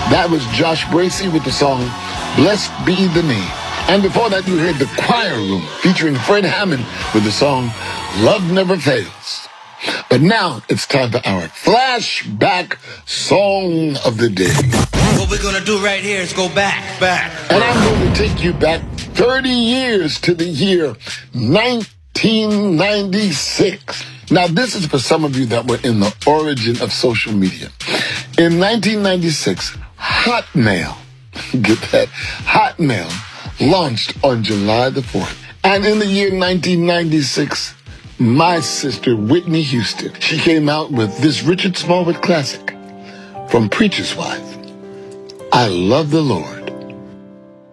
That was Josh Bracey with the song Blessed Be the Name. And before that, you heard The Choir Room featuring Fred Hammond with the song Love Never Fails. But now it's time for our flashback song of the day. What we're gonna do right here is go back. And I'm going to take you back 30 years to the year 1996. Now, this is for some of you that were in the origin of social media. In 1996, Hotmail, get that, Hotmail launched on July the 4th. And in the year 1996, my sister, Whitney Houston, she came out with this Richard Smallwood classic from Preacher's Wife, I Love the Lord.